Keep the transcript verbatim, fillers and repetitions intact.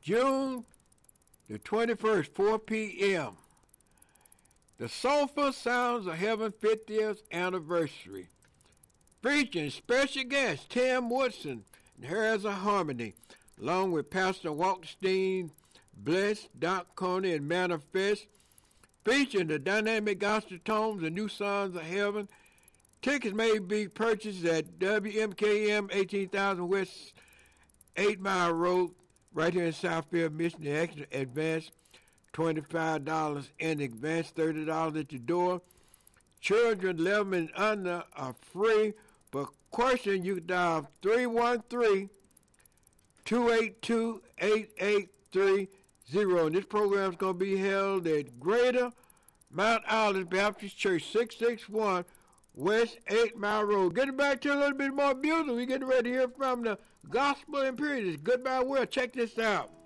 June the twenty-first, four p.m. The Soulful Sounds of Heaven fiftieth anniversary. Featuring special guest Tim Woodson and Herds of Harmony, along with Pastor Walkstein, Bless, Doc Coney, and Manifest. Featuring the dynamic gospel tones and new songs of heaven. Tickets may be purchased at W M K M eighteen thousand West eight Mile Road, right here in Southfield, Michigan. Extra advance twenty-five dollars in advance, thirty dollars at your door. Children eleven and under are free. For question, you can dial three one three, two eight two, eight eight three zero. And this program is going to be held at Greater Mount Olive Baptist Church, six sixty-one West eight Mile Road. Getting back to a little bit more music. We're getting ready to hear from the Gospel Imperialists. Goodbye, world. Check this out.